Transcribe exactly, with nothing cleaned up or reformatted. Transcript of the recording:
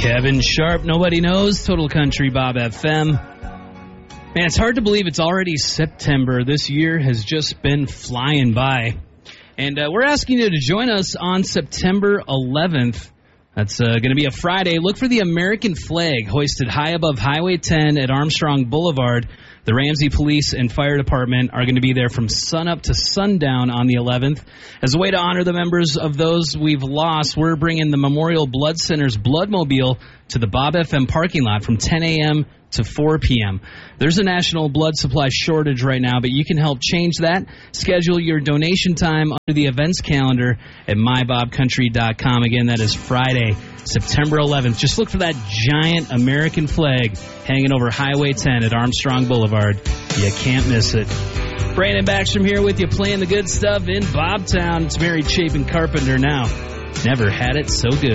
Kevin Sharp, Nobody Knows, Total Country Bob F M. Man, it's hard to believe it's already September. This year has just been flying by. And uh, we're asking you to join us on September eleventh. That's uh, going to be a Friday. Look for the American flag hoisted high above Highway ten at Armstrong Boulevard. The Ramsey Police and Fire Department are going to be there from sunup to sundown on the eleventh. As a way to honor the members of those we've lost, we're bringing the Memorial Blood Center's Bloodmobile to the Bob F M parking lot from ten a.m. to four p.m. There's a national blood supply shortage right now, but you can help change that. Schedule your donation time under the events calendar at my bob country dot com. Again, that is Friday, September eleventh. Just look for that giant American flag hanging over Highway ten at Armstrong Boulevard. You can't miss it. Brandon Backstrom here with you, playing the good stuff in Bobtown. It's Mary Chapin Carpenter now. Never had it so good.